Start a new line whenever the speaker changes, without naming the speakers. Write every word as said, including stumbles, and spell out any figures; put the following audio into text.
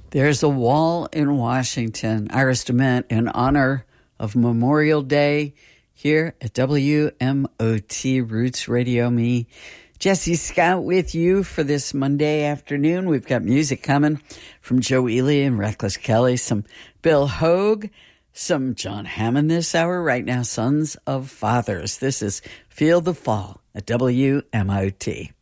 There's a wall in Washington, Iris DeMent, in honor of Memorial Day here at W M O T Roots Radio. Me, Jesse Scott, with you for this Monday afternoon. We've got music coming from Joe Ely and Reckless Kelly, some Bill Hogue, some John Hammond this hour. Right now, Sons of Fathers. This is Feel the Fall at W M O T.